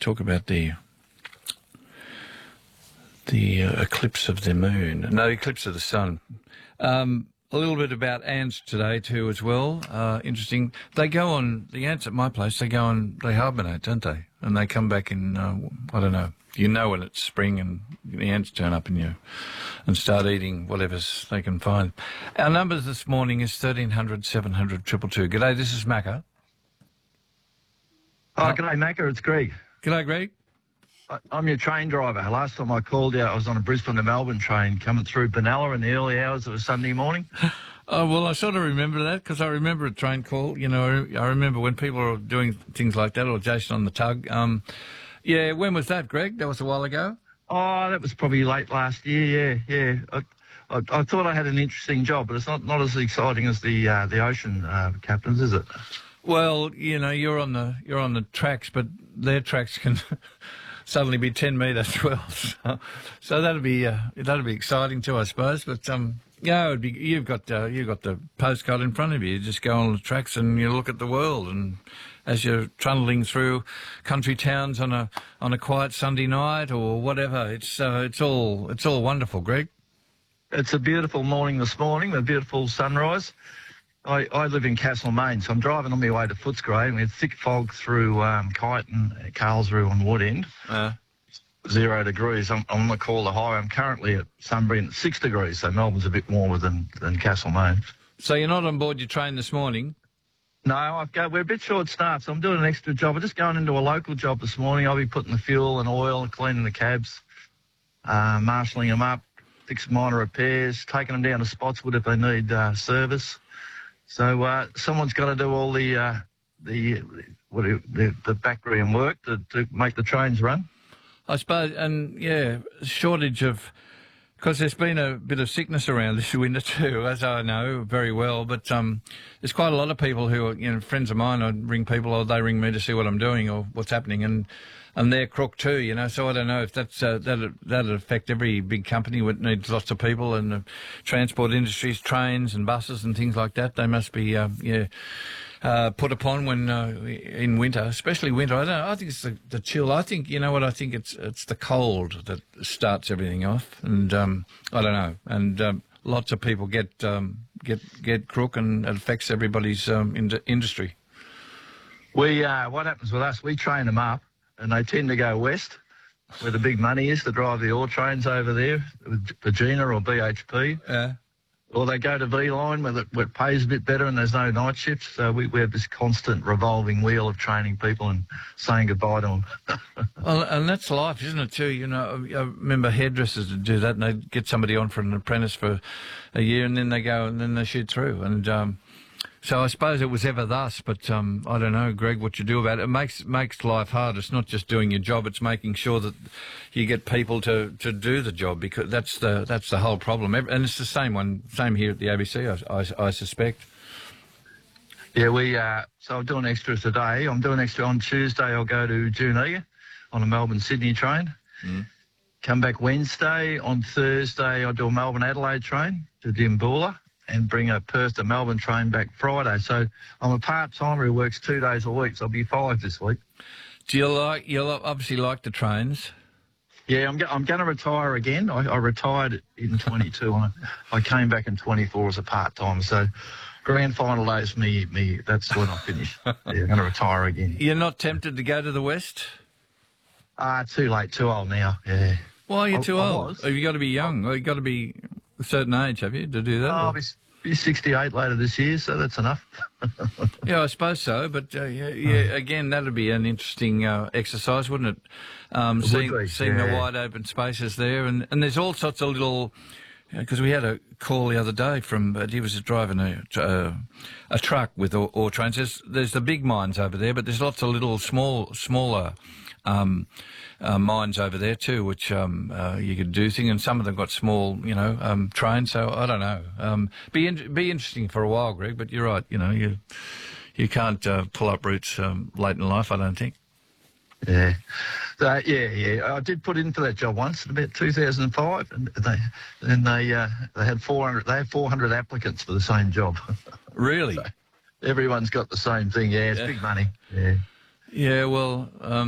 talk about the eclipse of the moon. No, eclipse of the sun. A little bit about ants today too as well. Interesting. They go on, the ants at my place, they hibernate, don't they? And they come back in, I don't know. You know when it's spring and the ants turn up and start eating whatever they can find. Our numbers this morning is 1300 700 222. G'day, this is Macca. Oh, g'day, Macca. It's Greg. G'day, Greg. I'm your train driver. Last time I called you, I was on a Brisbane to Melbourne train coming through Benalla in the early hours of a Sunday morning. Oh, well, I sort of remember that because I remember a train call. You know, I remember when people are doing things like that, or Jason on the tug. Yeah, when was that, Greg? That was a while ago? Oh, that was probably late last year, yeah. I thought I had an interesting job, but it's not as exciting as the ocean captains, is it? Well, you know, you're on the tracks, but their tracks can suddenly be 10 metres well. So that'd be exciting too, I suppose. But yeah, you've got the postcard in front of you. You just go on the tracks and you look at the world, and as you're trundling through country towns on a quiet Sunday night or whatever, it's all wonderful, Greg. It's a beautiful morning this morning, a beautiful sunrise. I live in Castlemaine, so I'm driving on my way to Footscray, and we had thick fog through Kyneton, Carlsruhe and Wood End. 0 degrees. I'm on the Calder High. I'm currently at Sunbury at 6 degrees, so Melbourne's a bit warmer than Castlemaine. So you're not on board your train this morning? No, we're a bit short-staffed, so I'm doing an extra job. I'm just going into a local job this morning. I'll be putting the fuel and oil and cleaning the cabs, marshalling them up, fixing minor repairs, taking them down to Spotswood if they need service. So someone's got to do all the background work to make the trains run. I suppose, and yeah, shortage of, because there's been a bit of sickness around this winter too, as I know very well. But there's quite a lot of people who are, friends of mine. I'd ring people, or they ring me to see what I'm doing or what's happening, and they're crook too, So I don't know if that's that'd affect every big company that needs lots of people, and the transport industries, trains and buses and things like that. They must be put upon when in winter, especially winter. I don't know. I think it's the chill. I think I think it's the cold that starts everything off, and I don't know. And lots of people get crook, and it affects everybody's industry. What happens with us? We train them up, and they tend to go west, where the big money is, to drive the ore trains over there, Virginia or BHP. Yeah. Or they go to V-Line where it pays a bit better and there's no night shifts. So we have this constant revolving wheel of training people and saying goodbye to them. Well, and that's life, isn't it, too? I remember hairdressers would do that, and they'd get somebody on for an apprentice for a year, and then they go and then they shoot through. And so I suppose it was ever thus, but I don't know, Greg, what you do about it. It makes life hard. It's not just doing your job; it's making sure that you get people to do the job, because that's the whole problem. And it's the same here at the ABC, I suspect. Yeah, so I'm doing extras today. I'm doing extra on Tuesday. I'll go to Junee on a Melbourne-Sydney train. Mm. Come back Wednesday. On Thursday, I'll do a Melbourne-Adelaide train to Dimboola, and bring a Perth to Melbourne train back Friday. So I'm a part-timer who works 2 days a week, so I'll be 5 this week. Do you'll obviously like the trains? Yeah, I'm going to retire again. I retired in 22. I came back in 24 as a part-timer. So grand final days, me. That's when I finish. Yeah, I'm going to retire again. You're not tempted to go to the West? Too late, too old now, yeah. Why are you too old? Have you got to be young? Or you got to be a certain age, have you, to do that? I'll be 68 later this year, so that's enough. Yeah, I suppose so. But again, that'd be an interesting exercise, wouldn't it? Seeing the wide open spaces there, and there's all sorts of little. Because we had a call the other day he was driving a truck with ore trains. There's the big mines over there, but there's lots of little smaller mines over there too, which you could do things, and some of them got small, trains. So I don't know. Be interesting for a while, Greg. But you're right. You can't pull up roots late in life, I don't think. Yeah. Yeah. I did put in for that job once in about 2005, and they had 400. They had 400 applicants for the same job. Really? So everyone's got the same thing. Yeah, it's big money. Yeah. Yeah. Well.